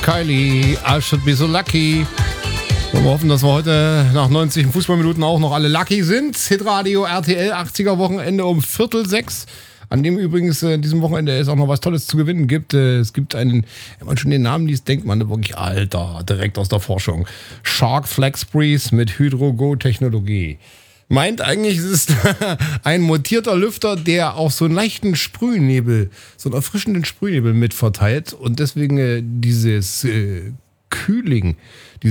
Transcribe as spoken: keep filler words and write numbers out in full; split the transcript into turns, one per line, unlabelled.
Kylie, I should be so lucky. Und wir hoffen, dass wir heute nach neunzig Fußballminuten auch noch alle lucky sind. Hitradio R T L achtziger Wochenende um Viertel sechs. An dem übrigens äh, diesem Wochenende es auch noch was Tolles zu gewinnen gibt. Äh, es gibt einen, wenn man schon den Namen liest, denkt man wirklich, Alter, direkt aus der Forschung. Shark Flex Breeze mit Hydro-Go-Technologie. Meint eigentlich, es ist ein montierter Lüfter, der auch so einen leichten Sprühnebel, so einen erfrischenden Sprühnebel mitverteilt und deswegen äh, dieses äh, Kühling,